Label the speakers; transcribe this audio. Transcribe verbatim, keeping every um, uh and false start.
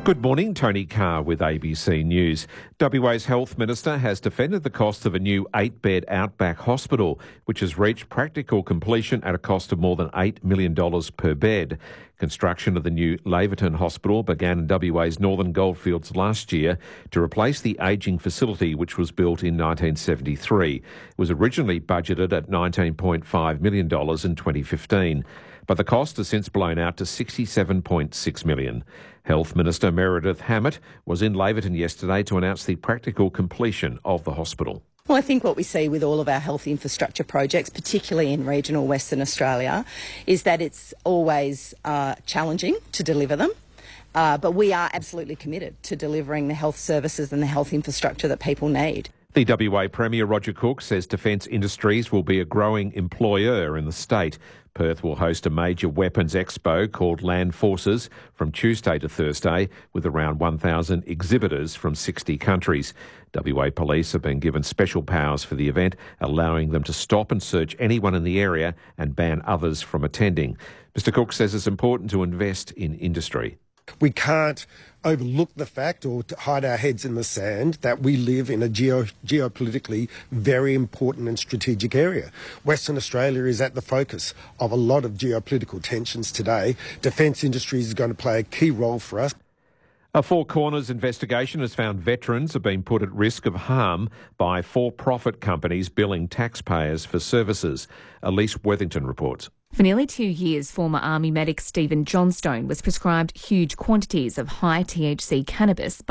Speaker 1: Good morning, Tony Carr with A B C News. W A's Health Minister has defended the cost of a new eight-bed Outback hospital, which has reached practical completion at a cost of more than eight million dollars per bed. Construction of the new Laverton Hospital began in W A's Northern Goldfields last year to replace the ageing facility which was built in nineteen seventy-three. It was originally budgeted at nineteen point five million dollars in twenty fifteen. But the cost has since blown out to sixty-seven point six million dollars. Health Minister Meredith Hammett was in Laverton yesterday to announce the practical completion of the hospital.
Speaker 2: Well, I think what we see with all of our health infrastructure projects, particularly in regional Western Australia, is that it's always uh, challenging to deliver them. Uh, but we are absolutely committed to delivering the health services and the health infrastructure that people need.
Speaker 1: The W A Premier Roger Cook says Defence Industries will be a growing employer in the state. Perth will host a major weapons expo called Land Forces from Tuesday to Thursday with around one thousand exhibitors from sixty countries. W A Police have been given special powers for the event, allowing them to stop and search anyone in the area and ban others from attending. Mister Cook says it's important to invest in industry.
Speaker 3: We can't overlook the fact or hide our heads in the sand that we live in a geo geopolitically very important and strategic area. Western Australia is at the focus of a lot of geopolitical tensions today. Defence Industries is going to play a key role for us.
Speaker 1: A Four Corners investigation has found veterans have been put at risk of harm by for-profit companies billing taxpayers for services. Elise Worthington reports.
Speaker 4: For nearly two years, former Army medic Stephen Johnstone was prescribed huge quantities of high T H C cannabis